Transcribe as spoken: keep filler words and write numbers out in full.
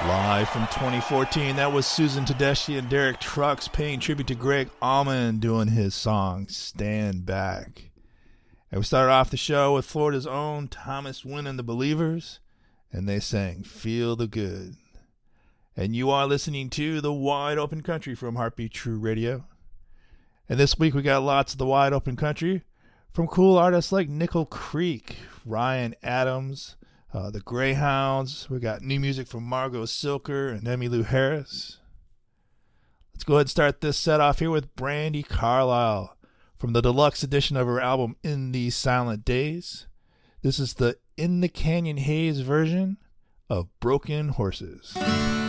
Live from twenty fourteen, that was Susan Tedeschi and Derek Trucks paying tribute to Greg Allman doing his song, Stand Back. And we started off the show with Florida's own Thomas Wynn and the Believers, and they sang Feel the Good. And you are listening to The Wide Open Country from Heartbeat True Radio. And this week we got lots of The Wide Open Country from cool artists like Nickel Creek, Ryan Adams, Uh, the Greyhounds. We got new music from Margot Silker and Emmylou Harris. Let's go ahead and start this set off here with Brandi Carlile from the deluxe edition of her album In These Silent Days. This is the In the Canyon Haze version of Broken Horses.